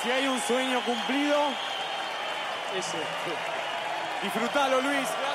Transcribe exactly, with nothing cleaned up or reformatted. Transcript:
Si hay un sueño cumplido, ese. Disfrutalo, Luis.